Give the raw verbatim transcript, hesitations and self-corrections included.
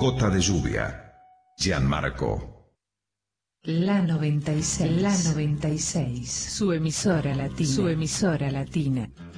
Gota de lluvia. Gianmarco. La noventa y seis. La noventa y seis. Su emisora latina. Su emisora latina.